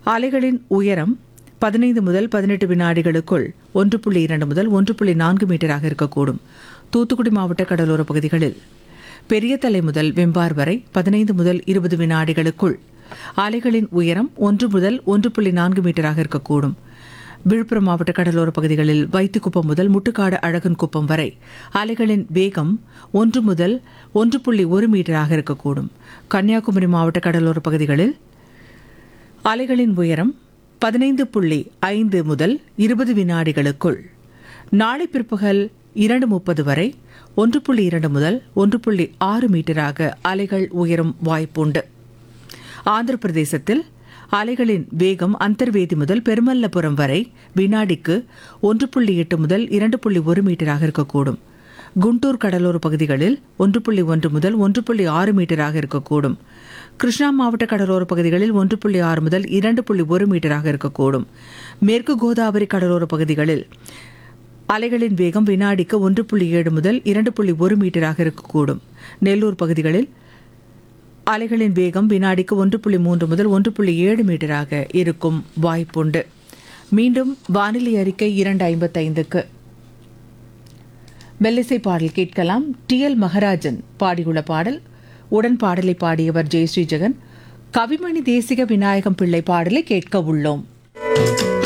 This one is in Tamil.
அலைகளின் உயரம் 15 முதல் 18 வினாடிகளுக்குள் 1.2 முதல் 1.4 மீட்டராக இருக்கக்கூடும். தூத்துக்குடி மாவட்ட கடலோர பகுதிகளில் பெரிய தலை முதல் வெம்பார் வரை 15 முதல் 20 வினாடிகளுக்குள் அலைகளின் உயரம் 1 முதல் 1.4 மீட்டராக இருக்கக்கூடும். விழுப்புரம் மாவட்ட கடலோர பகுதிகளில் வைத்துக்குப்பம் முதல் முட்டுக்காடு அழகன் குப்பம் வரை அலைகளின் வேகம் 1 முதல் 1.1 மீட்டராக இருக்கக்கூடும். கன்னியாகுமரி மாவட்ட கடலோர பகுதிகளில் அலைகளின் உயரம் 15.5 முதல் 20 வினாடிகளுக்குள் நாளை பிற்பகல் 2:30 வரை 1.2 முதல் 1.6 மீட்டராக அலைகள் உயரும் வாய்ப்புண்டு. ஆந்திர பிரதேசத்தில் அலைகளின் வேகம் அந்தர்வேதி முதல் பெருமல்லபுரம் வரை வினாடிக்கு 1.8 முதல் 2.1 மீட்டராக இருக்கக்கூடும். குண்டூர் கடலோர பகுதிகளில் 1.1 முதல் 1.6 மீட்டராக இருக்கக்கூடும். கிருஷ்ணா மாவட்ட கடலோர பகுதிகளில் 1.6 முதல் 2.1 மீட்டராக இருக்கக்கூடும். மேற்கு கோதாவரி கடலோர பகுதிகளில் அலைகளின் வேகம் வினாடிக்கு 1.7 முதல் 2.1 மீட்டராக இருக்கக்கூடும். நெல்லூர் பகுதிகளில் அலைகளின் வேகம் வினாடிக்கு 1.3 முதல் 1.7 மீட்டராக இருக்கும் வாய்ப்புண்டு. மீண்டும் வானிலை அறிக்கை 2:55க்கு. மெல்லிசை பாடல் கேட்கலாம். TL மகராஜன் பாடியுள்ள பாடல். உடன் பாடலை பாடியவர் ஜெயஸ்ரீ ஜெகன். கவிமணி தேசிக விநாயகம் பிள்ளை பாடலை கேட்க உள்ளோம்.